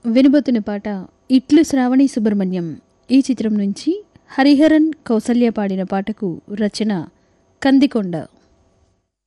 వినబోతున్న పాట ఇట్లు శ్రావణి సుబ్రహ్మణ్యం ఈ చిత్రం నుంచి హరిహరన్ కౌసల్య పాడిన పాటకు రచన కందికొండ.